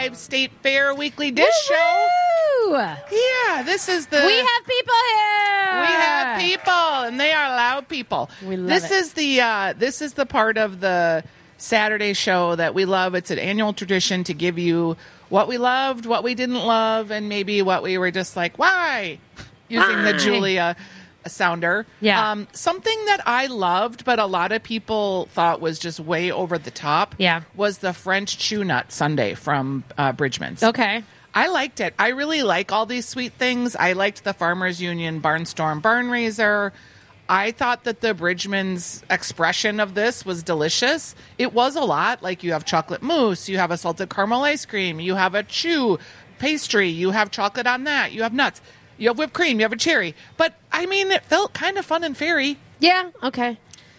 live State Fair weekly dish show. Yeah, this is the... We have people here. We have people, and they are loud people. We love this it. This is the part of the Saturday show that we love. It's an annual tradition to give you what we loved, what we didn't love, and maybe what we were just like, why? Using the Julia sounder. Yeah. Something that I loved, but a lot of people thought was just way over the top. Yeah. Was the French chew nut sundae from Bridgman's. Okay. I liked it. I really like all these sweet things. I liked the Farmers Union Barnstorm Barn Raiser. I thought that the Bridgman's expression of this was delicious. It was a lot. Like, you have chocolate mousse, you have a salted caramel ice cream, you have a chew pastry, you have chocolate on that, you have nuts, you have whipped cream, you have a cherry. But, I mean, it felt kind of fun and fairy. Yeah, okay.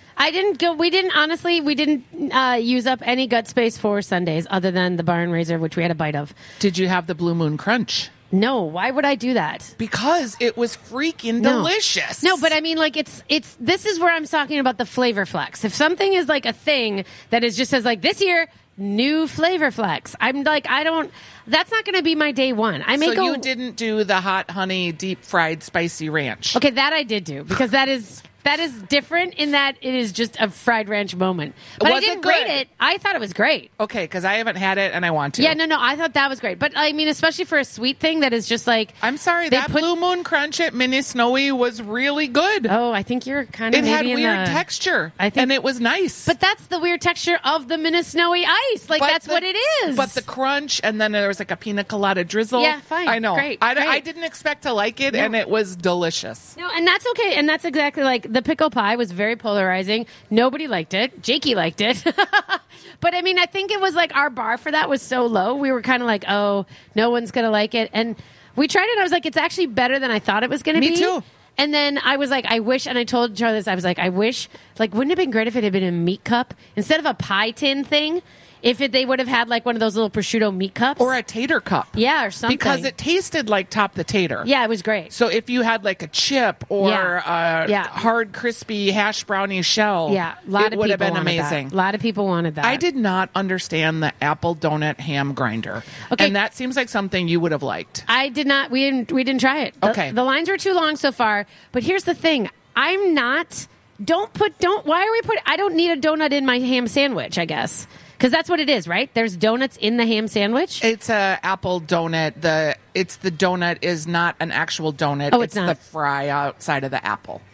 We didn't use up any gut space for Sundays other than the Barn Raiser, which we had a bite of. Did you have the Blue Moon Crunch? No, why would I do that? Because it was freaking delicious. No, but I mean, like, this is where I'm talking about the flavor flex. If something is like a thing that is just says like this year, new flavor flex, I'm like, that's not going to be my day one. You didn't do the hot honey deep fried spicy ranch. Okay, that I did do because that is different in that it is just a fried ranch moment. But I didn't rate it. I thought it was great. Okay, because I haven't had it and I want to. Yeah, no, I thought that was great. But I mean, especially for a sweet thing that is just like... I'm sorry, that Blue Moon Crunch at Mini Snowy was really good. Oh, I think you're kind of It had weird texture, and it was nice. But that's the weird texture of the Mini Snowy ice. Like, that's what it is. But the crunch, and then there was like a pina colada drizzle. Yeah, fine. I know. Great. I didn't expect to like it, and it was delicious. No, and that's okay. And that's exactly like the pickle pie was very polarizing. Nobody liked it. Jakey liked it. But I mean, I think it was like our bar for that was so low. We were kind of like, oh, no one's going to like it. And we tried it. And I was like, it's actually better than I thought it was going to be. Me too. And then I was like, I wish, and I told Charlie this, I was like, I wish, like, wouldn't it have been great if it had been a meat cup instead of a pie tin thing? If they would have had like one of those little prosciutto meat cups. Or a tater cup. Yeah, or something. Because it tasted like Top the Tater. Yeah, it was great. So if you had like a chip or a hard, crispy hash brownie shell, it would have been amazing. A lot of people wanted that. I did not understand the apple donut ham grinder. Okay. And that seems like something you would have liked. I did not. We didn't try it. Okay. The lines were too long so far. But here's the thing. I'm not... Why are we putting... I don't need a donut in my ham sandwich, I guess. Because that's what it is, right? There's donuts in the ham sandwich? It's a apple donut. The donut is not an actual donut. Oh, it's not. The fry outside of the apple.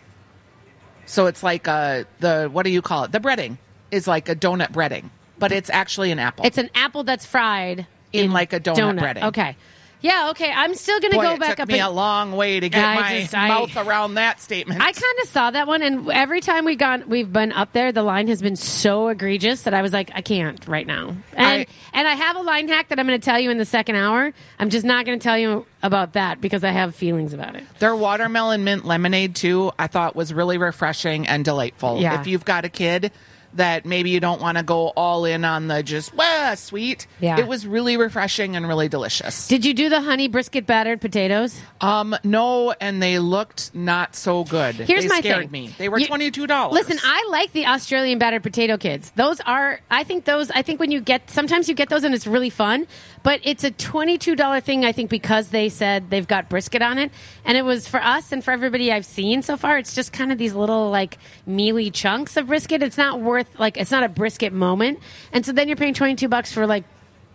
So it's like what do you call it? The breading is like a donut breading, but it's actually an apple. It's an apple that's fried in like a donut breading. Okay. Yeah, okay. I'm still going to go back up. It took up. me a long way to get my mouth around that statement. I kind of saw that one, and every time we've been up there, the line has been so egregious that I was like, I can't right now. And I have a line hack that I'm going to tell you in the second hour. I'm just not going to tell you about that because I have feelings about it. Their watermelon mint lemonade, too, I thought was really refreshing and delightful. Yeah. If you've got a kid that maybe you don't want to go all in on the just sweet. Yeah. It was really refreshing and really delicious. Did you do the honey brisket battered potatoes? No, and they looked not so good. Here's they my scared thing. me. They were $22. Listen, I like the Australian battered potato kids. I think when sometimes you get those and it's really fun, but it's a $22 thing, I think, because they said they've got brisket on it. And it was for us and for everybody I've seen so far, it's just kind of these little like mealy chunks of brisket. It's not it's not a brisket moment. And so then you're paying $22 for like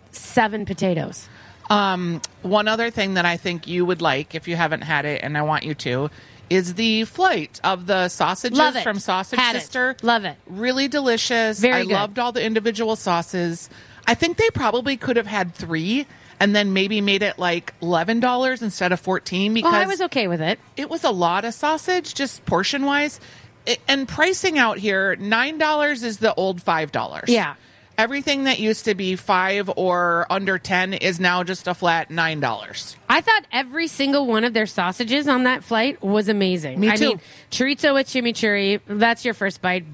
7 potatoes. One other thing that I think you would like if you haven't had it, and I want you to, is the flight of the sausages from Sausage Sister. Love it. Really delicious. Very good. I loved all the individual sauces. I think they probably could have had 3 and then maybe made it like $11 instead of $14 because I was okay with it. It was a lot of sausage, just portion-wise. And pricing out here, $9 is the old $5. Yeah. Everything that used to be $5 or under $10 is now just a flat $9. I thought every single one of their sausages on that flight was amazing. Me too. I mean, chorizo with chimichurri, that's your first bite.